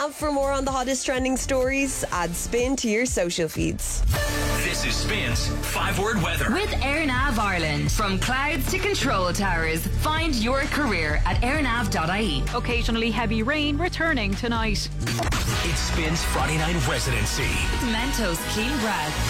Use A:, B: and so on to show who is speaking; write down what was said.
A: Nav for more on the hottest trending stories. Add Spin to your social feeds.
B: This is Spin's 5-word weather.
C: With AirNav Ireland. From clouds to control towers, find your career at airnav.ie.
D: Occasionally heavy rain returning tonight.
B: It's Spin's Friday night residency.
C: Mentos Clean Breath.